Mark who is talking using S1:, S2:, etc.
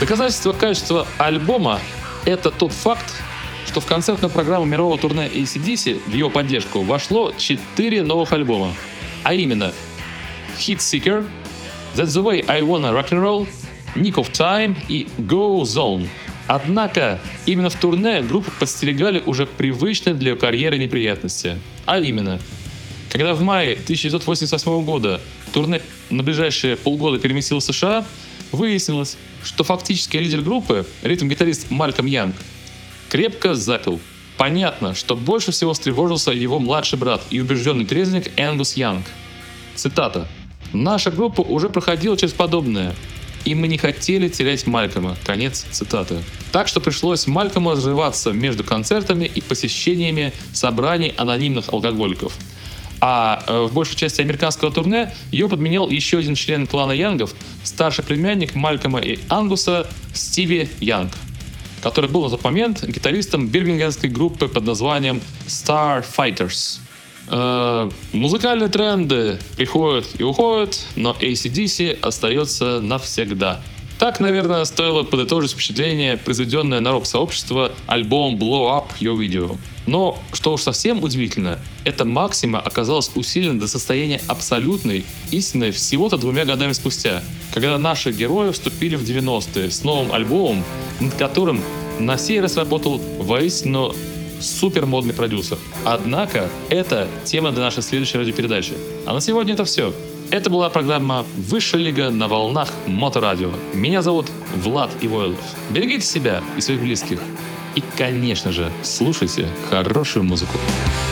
S1: Доказательство качества альбома — это тот факт, что в концертную программу мирового турне AC/DC в его поддержку вошло 4 новых альбома, а именно Hit Seeker, That's the Way I Wanna Rock and Roll, Nick of Time и Go Zone. Однако именно в турне группу подстерегали уже привычные для ее карьеры неприятности. А именно, когда в мае 1988 года турне на ближайшие полгода переместилось в США, выяснилось, что фактически лидер группы, ритм-гитарист Малькольм Янг, крепко запил. Понятно, что больше всего встревожился его младший брат и убежденный трезвенник Энгус Янг. Цитата. «Наша группа уже проходила через подобное, и мы не хотели терять Малькольма». Конец цитаты. Так что пришлось Малькольму разрываться между концертами и посещениями собраний анонимных алкоголиков. А в большей части американского турне ее подменял еще один член клана Янгов, старший племянник Малькольма и Ангуса Стиви Янг, который был на тот момент гитаристом бирмингемской группы под названием Starfighters. Музыкальные тренды приходят и уходят, но AC/DC остается навсегда. Так, наверное, стоило подытожить впечатление, произведенное на рок-сообщество альбомом Blow Up Your Video. Но, что уж совсем удивительно, эта максима оказалась усилена до состояния абсолютной истины всего-то 2 годами спустя, когда наши герои вступили в 90-е с новым альбомом, над которым на сей раз работал воистину супер модный продюсер. Однако, это тема для нашей следующей радиопередачи. А на сегодня это все. Это была программа «Высшая лига» на волнах Моторадио. Меня зовут Влад Ивойлов. Берегите себя и своих близких. И, конечно же, слушайте хорошую музыку.